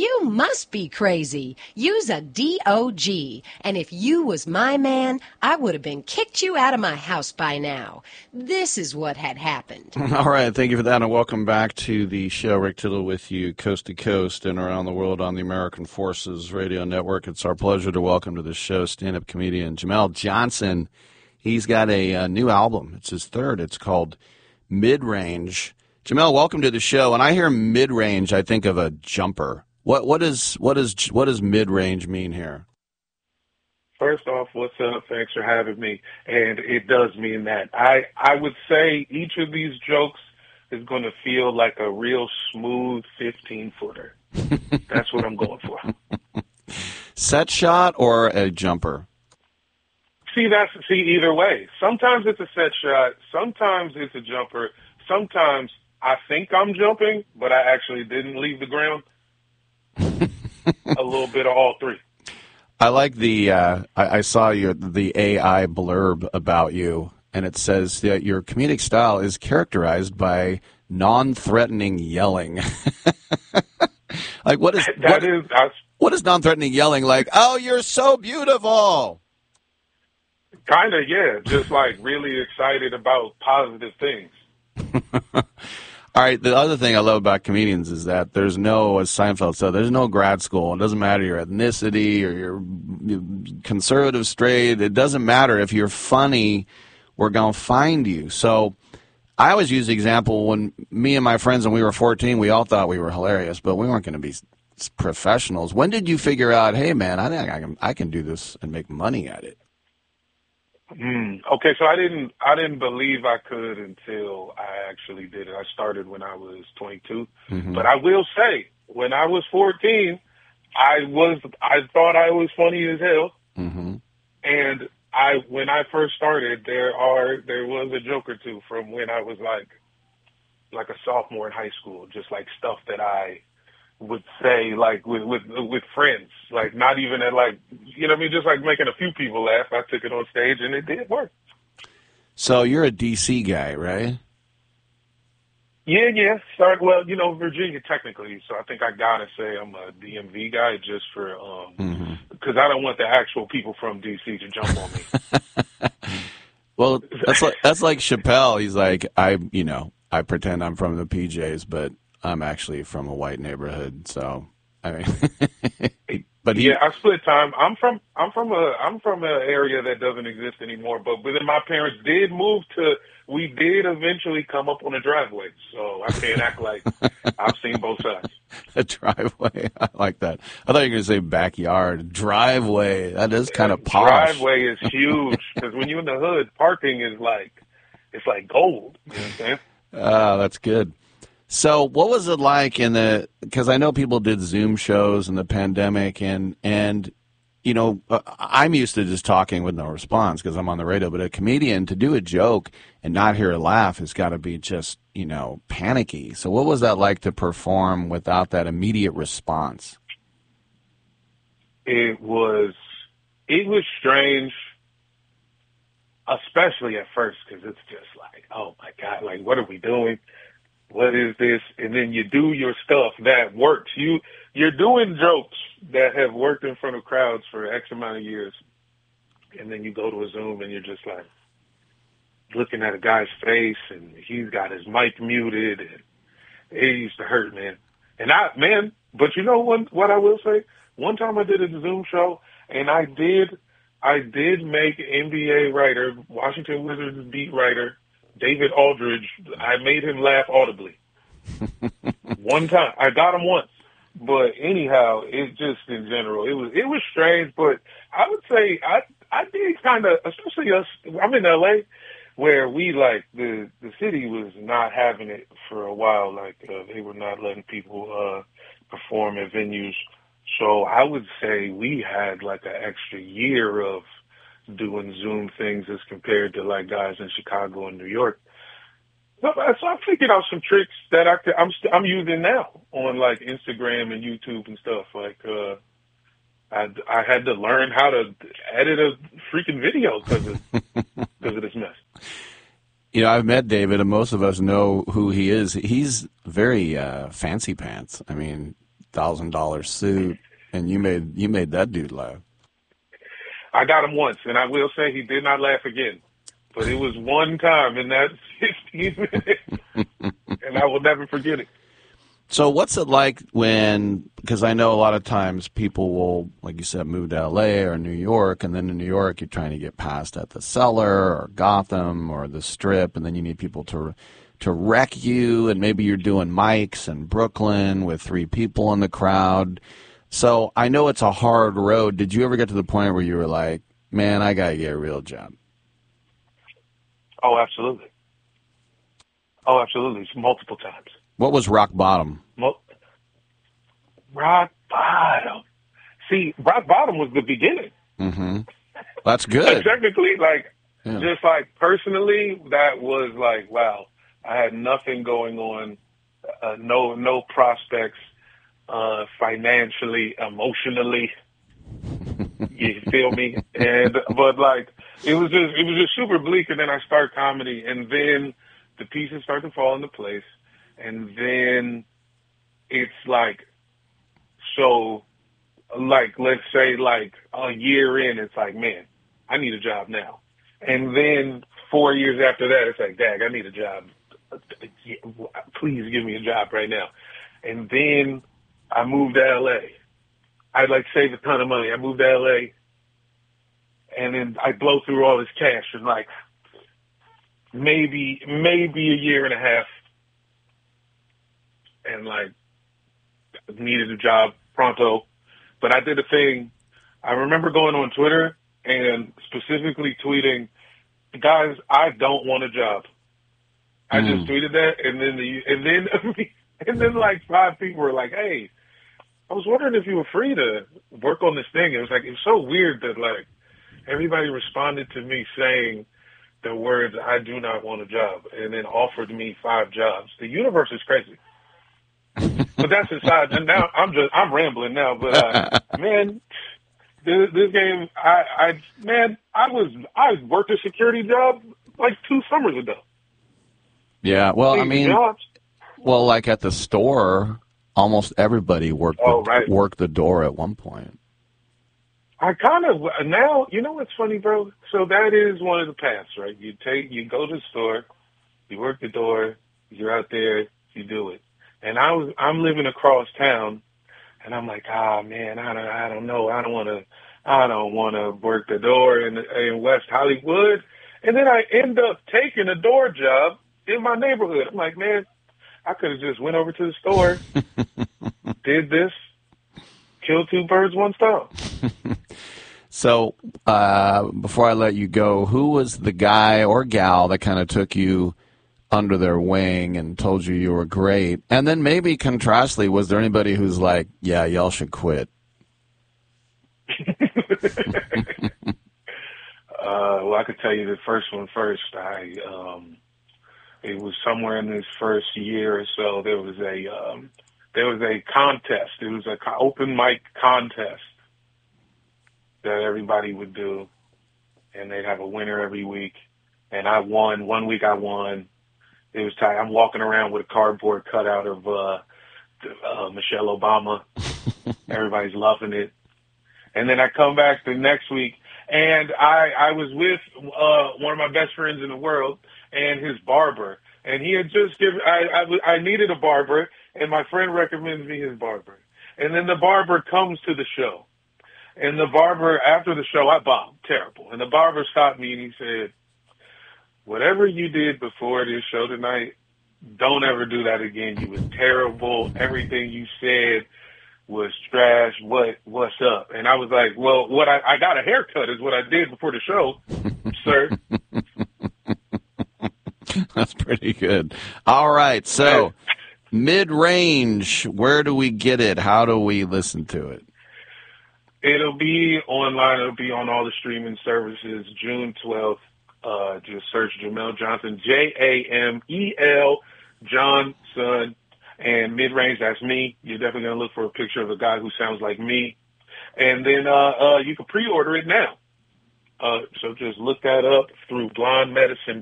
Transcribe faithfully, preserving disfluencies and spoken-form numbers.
You must be crazy. You's a D O G. And if you was my man, I would have been kicked you out of my house by now. This is what had happened. All right, thank you for that, and welcome back to the show. Rick Tittle with you, coast to coast and around the world on the American Forces Radio Network. It's our pleasure to welcome to the show stand-up comedian Jamel Johnson. He's got a, a new album. It's his third. It's called Mid-Range. Jamel, welcome to the show. When I hear mid-range, I think of a jumper. What what is what is what does mid-range mean here? First off, what's up? Thanks for having me. And it does mean that. I, I would say each of these jokes is going to feel like a real smooth fifteen-footer. That's what I'm going for. Set shot or a jumper? See, that's see either way. Sometimes it's a set shot. Sometimes it's a jumper. Sometimes I think I'm jumping, but I actually didn't leave the ground. A little bit of all three. I like the, uh, I, I saw your the A I blurb about you, and it says that your comedic style is characterized by non-threatening yelling. Like, what is, that what, is, I, what is non-threatening yelling? Like, oh, you're so beautiful. Kind of, yeah. Just like really excited about positive things. All right, the other thing I love about comedians is that there's no, as Seinfeld said, there's no grad school. It doesn't matter your ethnicity or your conservative, straight. It doesn't matter. If you're funny, we're going to find you. So I always use the example when me and my friends, when we were fourteen, we all thought we were hilarious, but we weren't going to be professionals. When did you figure out, hey, man, I think I can, I can do this and make money at it? Mm, okay, so I didn't I didn't believe I could until I actually did it. I started when I was twenty-two. Mm-hmm. But I will say, when I was fourteen, I was I thought I was funny as hell. Mm-hmm. And I when I first started, there are there was a joke or two from when I was like like a sophomore in high school, just like stuff that I would say like with with with friends, like not even at like, you know what I mean, just like making a few people laugh. I took it on stage and it did work. So you're a D C guy, right? Yeah, yeah. Start well, you know, Virginia technically. So I think I gotta say I'm a D M V guy just for um mm-hmm. because I don't want the actual people from D C to jump on me. Well, that's like that's like Chappelle. He's like, I you know I pretend I'm from the P Js, but I'm actually from a white neighborhood, so I mean, but he, yeah, I split time. I'm from I'm from a I'm from an area that doesn't exist anymore. But within my parents did move to, we did eventually come up on a driveway, so I can't act like I've seen both sides. A driveway, I like that. I thought you were going to say backyard. Driveway, that is kind of posh. Driveway is huge because when you're in the hood, parking is like it's like gold. You know what I'm saying? Ah, that's good. So what was it like in the, because I know people did Zoom shows in the pandemic, and, and you know, I'm used to just talking with no response because I'm on the radio, but a comedian, to do a joke and not hear a laugh has got to be just, you know, panicky. So what was that like to perform without that immediate response? It was, it was strange, especially at first, because it's just like, oh my God, like, what are we doing? What is this? And then you do your stuff that works. You, you're doing jokes that have worked in front of crowds for X amount of years. And then you go to a Zoom and you're just like looking at a guy's face and he's got his mic muted and it used to hurt, man. And I, man, but you know what, what I will say? One time I did a Zoom show and I did, I did make N B A writer, Washington Wizards beat writer, David Aldridge, I made him laugh audibly. One time. I got him once. But anyhow, it just in general, it was it was strange, but I would say I I did kind of, especially us, I'm in L A, where we like, the, the city was not having it for a while. Like, uh, they were not letting people uh, perform at venues. So I would say we had like an extra year of doing Zoom things as compared to like guys in Chicago and New York. So, so I figured out some tricks that I could, I'm st- I'm using now on like Instagram and YouTube and stuff. Like uh, I I had to learn how to edit a freaking video because of because of this mess. You know, I've met David, and most of us know who he is. He's very uh, fancy pants. I mean, thousand dollar suit, and you made you made that dude laugh. I got him once, and I will say he did not laugh again. But it was one time in that fifteen minutes, and I will never forget it. So what's it like when, because I know a lot of times people will, like you said, move to L A or New York, and then in New York you're trying to get past at the Cellar or Gotham or the Strip, and then you need people to to wreck you, and maybe you're doing mics in Brooklyn with three people in the crowd. So I know it's a hard road. Did you ever get to the point where you were like, man, I got to get a real job? Oh, absolutely. Oh, absolutely. Multiple times. What was rock bottom? Mo- rock bottom. See, rock bottom was the beginning. Mm-hmm. That's good. Like, technically, like, yeah. just like personally, that was like, wow, I had nothing going on, uh, no, no prospects, uh, financially, emotionally. You feel me? And but like, it was just, it was just super bleak. And then I start comedy, and then the pieces start to fall into place. And then it's like, so, like, let's say, like, a year in, it's like, man, I need a job now. And then four years after that, it's like, dag, I need a job. Please give me a job right now. And then I moved to L A. I'd, like, save a ton of money. I moved to L A. And then I blow through all this cash in, like, maybe, maybe a year and a half. And, like, needed a job pronto. But I did a thing. I remember going on Twitter and specifically tweeting, guys, I don't want a job. I mm. just tweeted that, and then the and then and then like five people were like, hey, I was wondering if you were free to work on this thing. It was like, it was so weird that like everybody responded to me saying the words, I do not want a job, and then offered me five jobs. The universe is crazy. But that's aside. And now I'm just I'm rambling now. But uh, man, this, this game, I, I man, I was I worked a security job like two summers ago. Yeah, well, I mean, jobs. well, like at the store, almost everybody worked oh, the, right. worked the door at one point. I kind of now, you know what's funny, bro? So that is one of the paths, right? You take, you go to the store, you work the door, you're out there, you do it. And I was, I'm living across town, and I'm like, ah, man, I don't, I don't know, I don't want to, I don't want to work the door in in West Hollywood. And then I end up taking a door job in my neighborhood. I'm like, man, I could have just went over to the store, did this, killed two birds, one stone. So uh, before I let you go, who was the guy or gal that kind of took you under their wing and told you you were great? And then maybe contrastly, was there anybody who's like, yeah, y'all should quit? uh, well, I could tell you the first one first. I um, it was somewhere in this first year or so. There was a um, there was a contest. It was an open mic contest that everybody would do, and they'd have a winner every week. And I won. One week I won. It was tight. I'm walking around with a cardboard cutout of uh, uh, Michelle Obama. Everybody's loving it. And then I come back the next week, and I, I was with uh, one of my best friends in the world and his barber. And he had just given, I, I, I needed a barber, and my friend recommends me his barber. And then the barber comes to the show. And the barber, after the show, I bombed terrible. And the barber stopped me and he said, whatever you did before this show tonight, don't ever do that again. You was terrible. Everything you said was trash. What, what's up? And I was like, well, what I, I got a haircut is what I did before the show, sir. That's pretty good. All right. So Mid-Range, where do we get it? How do we listen to it? It'll be online. It'll be on all the streaming services June twelfth. Uh, just search Jamel Johnson, J A M E L Johnson, and Mid-Range, that's me. You're definitely going to look for a picture of a guy who sounds like me. And then uh, uh, you can pre-order it now. Uh, so just look that up through blonde medicine